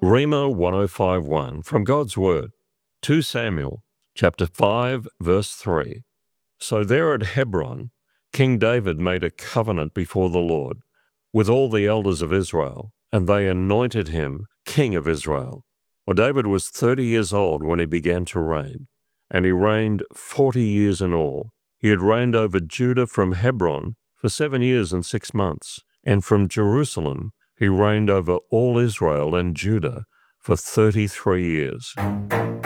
Rhema 1051 from God's Word, 2 Samuel, chapter 5, verse 3. So there at Hebron, King David made a covenant before the Lord with all the elders of Israel, and they anointed him king of Israel. Well, David was 30 years old when he began to reign, and he reigned 40 years in all. He had reigned over Judah from Hebron for 7 years and 6 months, and from Jerusalem he reigned over all Israel and Judah for 33 years.